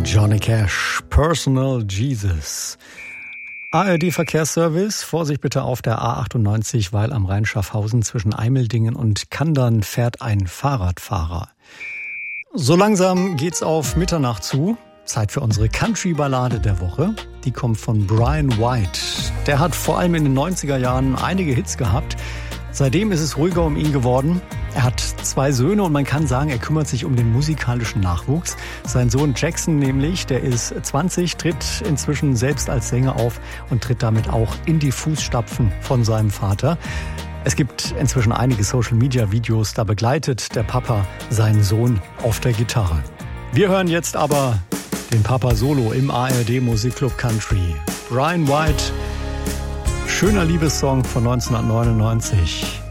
Johnny Cash, Personal Jesus. ARD-Verkehrsservice, Vorsicht bitte auf der A98, weil am Rhein-Schaffhausen zwischen Eimeldingen und Kandern fährt ein Fahrradfahrer. So langsam geht's auf Mitternacht zu. Zeit für unsere Country-Ballade der Woche. Die kommt von Brian White. Der hat vor allem in den 90er Jahren einige Hits gehabt. Seitdem ist es ruhiger um ihn geworden. Er hat 2 Söhne und man kann sagen, er kümmert sich um den musikalischen Nachwuchs. Sein Sohn Jackson nämlich, der ist 20, tritt inzwischen selbst als Sänger auf und tritt damit auch in die Fußstapfen von seinem Vater. Es gibt inzwischen einige Social-Media-Videos, da begleitet der Papa seinen Sohn auf der Gitarre. Wir hören jetzt aber den Papa Solo im ARD Musikclub Country. Brian White, schöner Liebessong von 1999.